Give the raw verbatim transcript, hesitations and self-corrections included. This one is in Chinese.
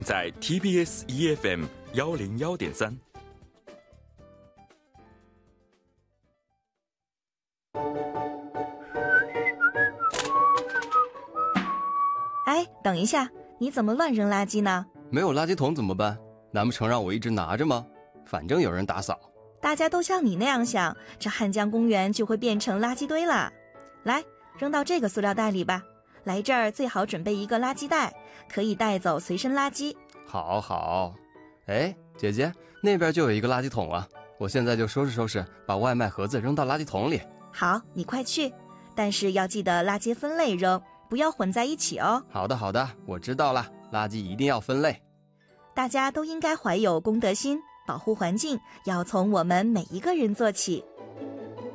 在 T B S E F M 幺零幺点三。 哎，等一下，你怎么乱扔垃圾呢？ 没有垃圾桶怎么办？难不成让我一直拿着吗？反正有人打扫。 大家都像你那样想，这汉江公园就会变成垃圾堆了。来，扔到这个塑料袋里吧。来这儿最好准备一个垃圾袋，可以带走随身垃圾。 好好。哎，姐姐，那边就有一个垃圾桶啊，我现在就收拾收拾，把外卖盒子扔到垃圾桶里。 好，你快去，但是要记得垃圾分类扔，不要混在一起哦。 好的好的，我知道了，垃圾一定要分类。 大家都应该怀有公德心，保护环境要从我们每一个人做起。